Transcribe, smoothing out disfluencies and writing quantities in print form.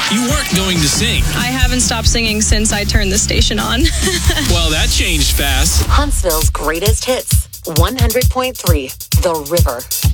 You weren't going to sing. I haven't stopped singing since I turned the station on. Well, that changed fast. Huntsville's greatest hits, 100.3 The River.